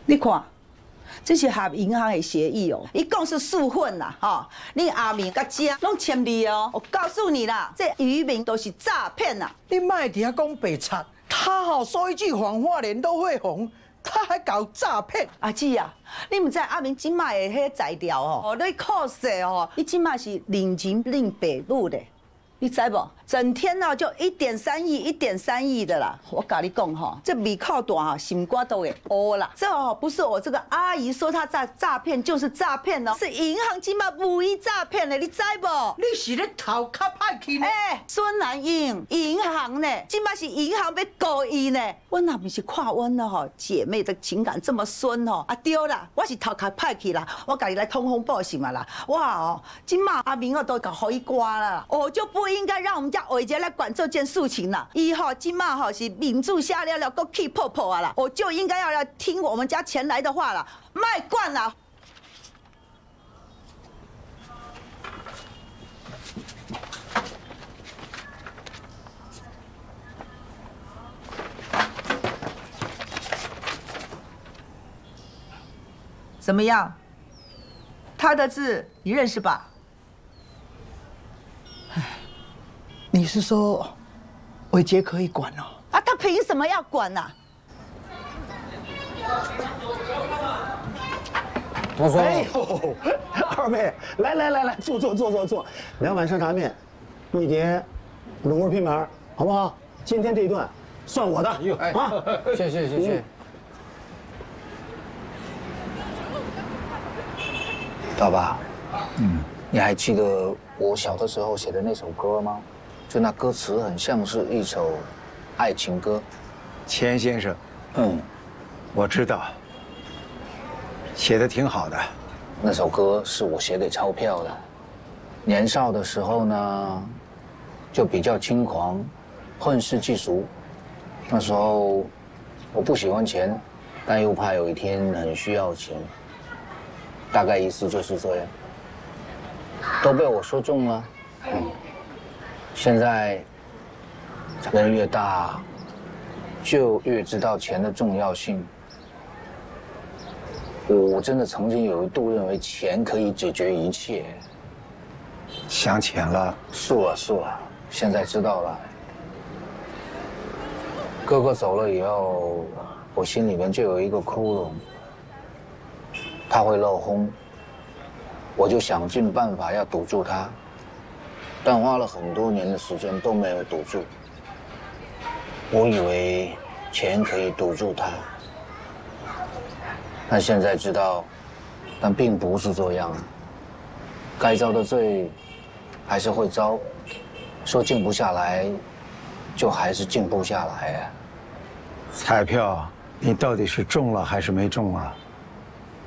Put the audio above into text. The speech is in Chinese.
你看，这是合银行的协议哦，一共是4份啦，哈。你阿明甲姐拢签字哦。我告诉你啦，这渔民都是诈骗啦。 你卖底下讲白贼，他说一句谎话脸都会红，他还搞诈骗。 阿姊啊，你唔知阿明今卖的迄材料哦，你靠势哦，你今卖是领情领白母的，你知不？整天呢就1.3亿、1.3亿的啦。我跟你讲哈，这米靠大哈，心肝都会乌啦。这哦不是我这个阿姨说她诈骗，就是诈骗哦，是银行今卖无意诈骗的，你知不？ 你是咧头壳歹去呢？ 孙兰英，银行呢，今麦是银行要告伊呢。我那不是看阮了吼，姐妹的情感这么深吼，啊对啦，我是头壳歹去啦，我家己来通风报信嘛啦。哇哦，今麦阿明我都搞好一瓜了，我就不应该让我们家伟杰来管这件事情啦。伊吼今麦吼是民主下了够气破破啊啦，我就应该要来听我们家前来的话啦，卖惯啦。怎么样？他的字你认识吧？ 你是说伟杰可以管哦？ 啊，他凭什么要管呐？ 同学， 哎呦，二位，来，坐，2碗山茶面，一碟卤味拼盘，好不好？今天这一顿算我的啊！ 谢谢。老爸，你还记得我小的时候写的那首歌吗？就那歌词很像是一首爱情歌。 钱先生，我知道，写的挺好的。 那首歌是我写给钞票的。年少的时候呢，就比较轻狂，愤世嫉俗。那时候我不喜欢钱，但又怕有一天很需要钱。大概意思就是这样，都被我说中了。现在人越大，就越知道钱的重要性。我真的曾经有一度认为钱可以解决一切。 想钱了？ 是了，现在知道了。哥哥走了以后，我心里面就有一个窟窿。他会漏轰，我就想尽办法要堵住他，但花了很多年的时间都没有堵住。我以为钱可以堵住他，但现在知道，但并不是这样。该遭的罪还是会遭，说静不下来，就还是静不下来啊。 彩票你到底是中了还是没中啊？